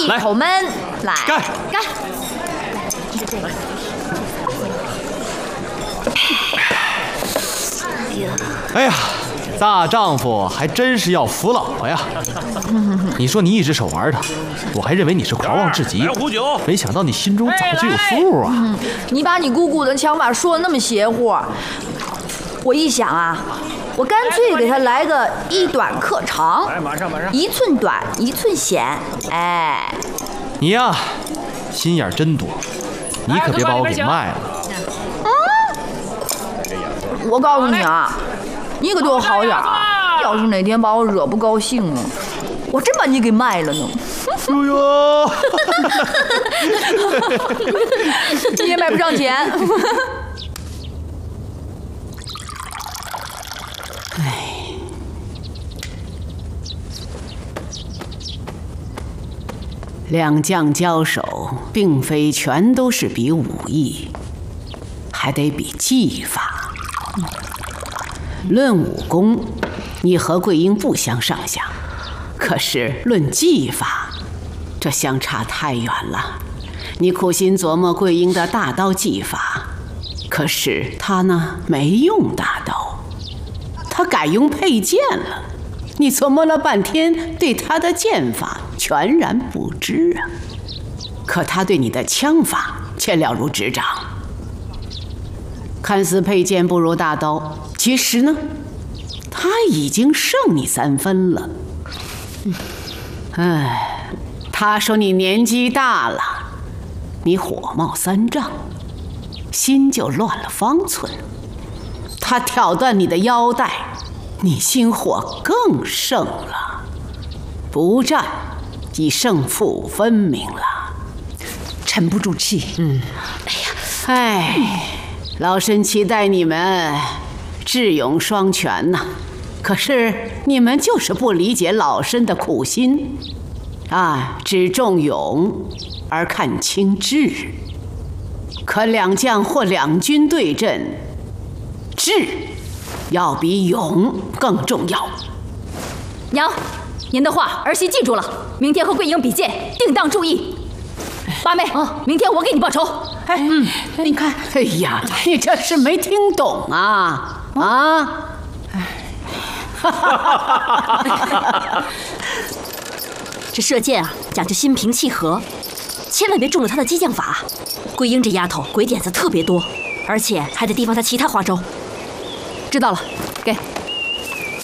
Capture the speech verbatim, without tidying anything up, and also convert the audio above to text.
弟口们，来干干！ 哎呀，大丈夫还真是要扶老婆呀！你说你一只手玩它，我还认为你是狂妄至极，没想到你心中早就有数啊！ 嗯、你把你姑姑的想法说的那么邪乎，我一想啊，我干脆给他来个一短克长，一寸短一寸显。哎， 你呀，心眼真多，你可别把我给卖了。 我告诉你啊，你可对我好点啊！要是哪天把我惹不高兴了，我真把你给卖了呢。 哎呦， 你也买不上钱。 哎，两将交手，并非全都是比武艺，还得比技法。论武功，你和桂英不相上下，可是论技法，这相差太远了。你苦心琢磨桂英的大刀技法，可是她呢没用大刀，她改用佩剑了。你琢磨了半天，对她的剑法全然不知啊。可她对你的枪法却了如指掌。看似佩剑不如大刀，其实呢，他已经胜你三分了。哎，他说你年纪大了，你火冒三丈，心就乱了方寸。他挑断你的腰带，你心火更盛了。不战，已胜负分明了。 沉不住气。 嗯，哎呀，哎。老身期待你们智勇双全呐，可是你们就是不理解老身的苦心啊，只重勇而看轻智。可两将或两军对阵，智要比勇更重要。 娘，您的话儿媳记住了，明天和桂英比剑，定当注意。八妹，啊，明天我给你报仇。 哎，嗯，你看，哎呀，你这是没听懂啊啊！ 这射箭啊，讲究心平气和，千万别中了他的激将法。桂英这丫头鬼点子特别多，而且还得提防他其他花招。知道了，给。